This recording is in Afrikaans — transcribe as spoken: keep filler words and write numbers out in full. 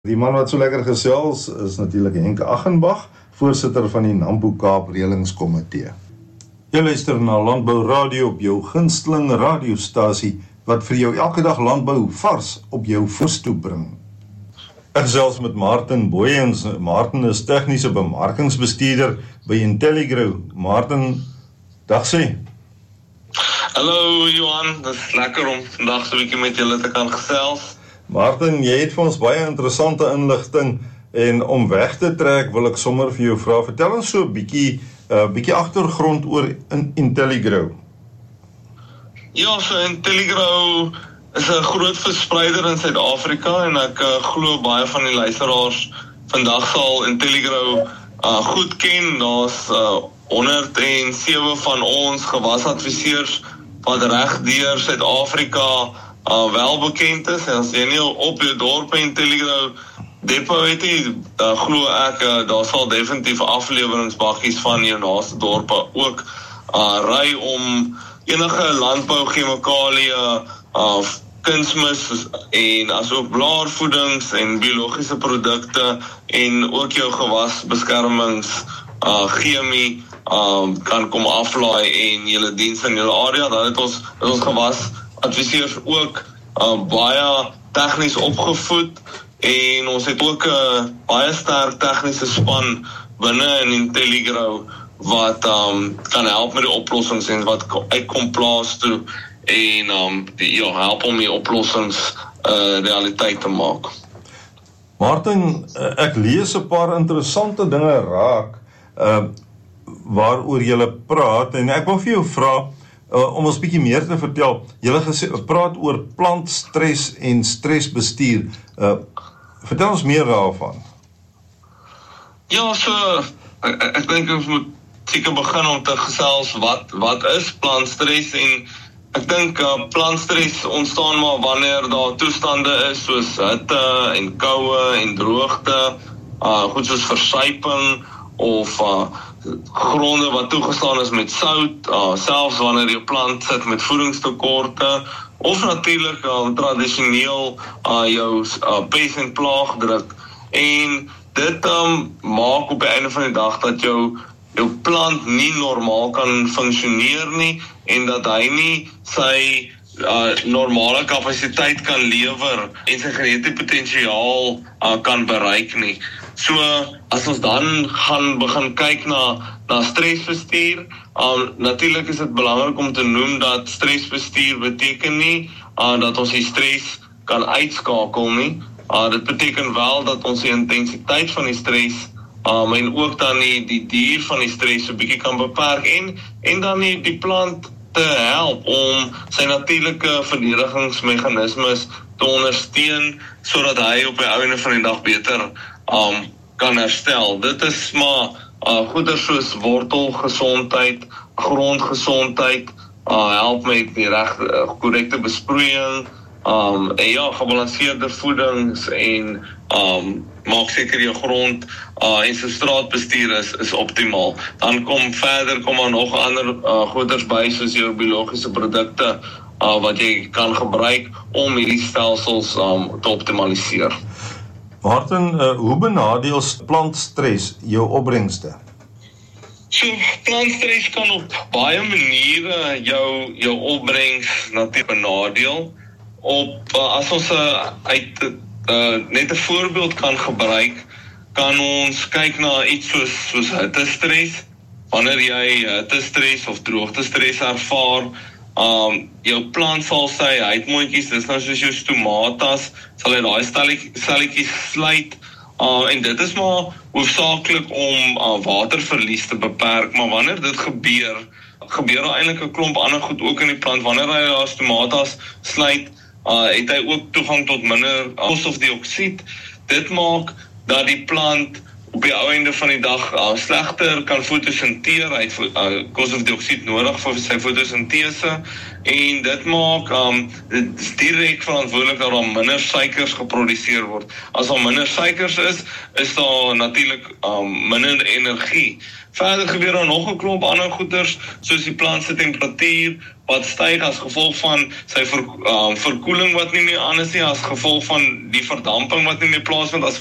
Die man wat so lekker gesels is natuurlik Henk Aghenbach, voorsitter van die Nampo Kaap Reëlingskomitee. Jy luister na Landbou Radio op jou gunsteling radiostasie wat vir jou elke dag landbou vars op jou voorstoep bring. Ek gesels met Martin Booyens. Martin is tegniese bemarkingsbestuurder by Intelligrow. Martin, dag sê. Hallo Johan, dit is lekker om vandag so 'n bietjie met julle te kan gesels. Martin, jy het vir ons baie interessante inligting en om weg te trek wil ek sommer vir jou vra, vertel ons so 'n bietjie, uh, bietjie agtergrond oor in Intelligrow. Ja, so Intelligrow is 'n groot verspreider in Suid-Afrika en ek uh, glo baie van die luisteraars vandag sal Intelligrow uh, goed ken. Daar's uh, honderd en sewe van ons gewasadviseurs wat reg deur Suid-Afrika Uh, wel bekend is, en as jy nie op jou dorp en Intelligrow depot het nie, uh, glo ek, uh, daar sal definitief afleweringsbakkies van jou naaste dorpe ook uh, ry om enige landbou, chemikalie, uh, kunsmis en asook blaarvoedings en biologiese produkte en ook jou gewasbeskermings, uh, chemie, uh, kan kom aflaai en julle diens in julle area. Dan het ons, het ons gewas adviseurs ook uh, baie tegnies opgevoed en ons het ook 'n uh, baie sterk tegniese span binne in Intelligrow wat um, kan help met die oplossings en wat uitkom plaas toe en um, die, ja, help om die oplossings uh, realiteit te maak. Martin, ek lees 'n paar interessante dinge raak uh, waaroor jy praat en ek wil vir jou vra Uh, om ons bietjie meer te vertel, julle gesê, praat oor plantstres en stresbestuur. Uh, vertel ons meer daarvan. Ja, so, ek, ek dink ons moet seker begin om te gesels wat, wat is plantstres en ek dink uh, plantstres ontstaan maar wanneer daar toestande is soos hitte en koue en droogte, uh, goed soos versuiping of uh, gronde wat toegestaan is met sout, uh, selfs wanneer jou plant sit met voedingstekorte, of natuurlik uh, tradisioneel uh, jou uh, pes en plaagdruk. En dit um, maak op die einde van die dag dat jou, jou plant nie normaal kan functioneer nie, en dat hy nie sy uh, normale kapasiteit kan lewer en sy genetiese potensiaal uh, kan bereik nie. So, as ons dan gaan begin kyk na, na stresbestuur, um, natuurlik is dit belangrik om te noem dat stresbestuur beteken nie uh, dat ons die stres kan uitskakel nie. Uh, dit beteken wel dat ons die intensiteit van die stres um, en ook dan die, die duur van die stres so bietjie kan beperk en, en dan die, die plant te help om sy natuurlike verdedigingsmeganismes te ondersteun sodat hy op die einde van die dag beter Um, kan herstel. Dit is maar uh, goeder soos wortelgesondheid, grondgesondheid, uh, help met die reg, uh, korrekte besproeiing, um, en ja, gebalanseerde voedings en um, maak seker jou grond uh, en substraatbestuur is, is optimaal. Dan kom verder, kom maar nog ander uh, goeders by soos jou biologiese produkte uh, wat jy kan gebruik om hierdie stelsels um, te optimaliseer. Martin, uh, hoe benadeel plantstres jou opbrengste? So, plantstres kan op baie maniere jou, jou opbrengs natuurlik benadeel. Op, uh, as ons uh, uit, uh, net 'n voorbeeld kan gebruik, kan ons kyk na iets soos, soos hittestres. Wanneer jy hittestres of droogtestres ervaar, Um, jou plant sal sy huidmondjies, dis nou soos jou stomatas, sal hy daai stelletjies sluit, uh, en dit is maar hoofsaaklik om uh, waterverlies te beperk, maar wanneer dit gebeur, gebeur daar eintlik 'n klomp ander goed ook in die plant. Wanneer hy daai stomatas sluit, uh, het hy ook toegang tot minder koolstofdioksied. Dit maak dat die plant op die ou einde van die dag uh, slegter kan fotosinteer, hy het uh, koolstofdioksied nodig vir sy fotosintese, en dit maak um, dit is direk verantwoordelik dat daar minder suikers geproduseer word. As daar minder suikers is, is daar natuurlik um, minder energie. Verder gebeur daar nog 'n klomp ander goeders, soos die plant se temperatuur wat styg as gevolg van sy ver, um, verkoeling wat nie meer aan is nie, as gevolg van die verdamping wat nie meer plaasvind, as